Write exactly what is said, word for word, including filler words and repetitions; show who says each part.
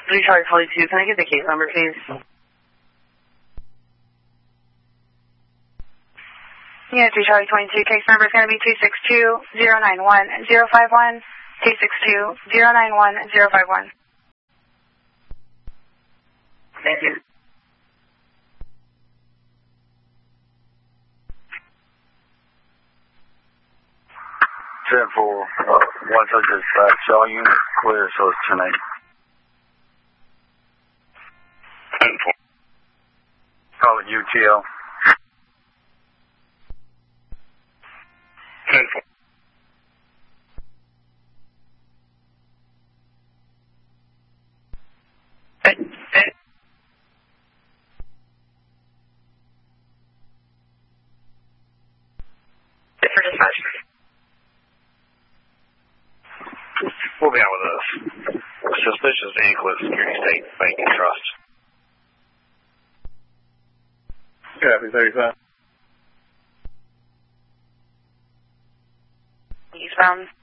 Speaker 1: three Charlie forty-two, can I get the case number, please?
Speaker 2: Yeah, three Charlie twenty-two, case number is going to be two six two, zero nine one, zero five one, two six two, zero nine one, zero five one.
Speaker 1: Thank you.
Speaker 3: ten four, uh, one subject dispatch, all units clear, so it's ten eight.
Speaker 4: ten four.
Speaker 3: Call it U T L.
Speaker 4: ten four.
Speaker 1: Hey, hey. For dispatch.
Speaker 4: We'll be out with a suspicious vehicle at Security State Bank and Trust.
Speaker 3: Copy, thirty-five.
Speaker 2: Eastbound.